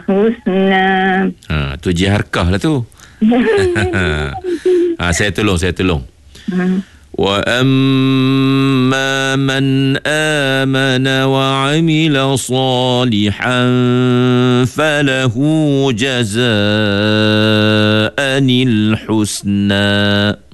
husna. Tu jiharkah lah tu. Saya tolong. Wa amma man amana wa amila salihan falahu jazaa'anil husna.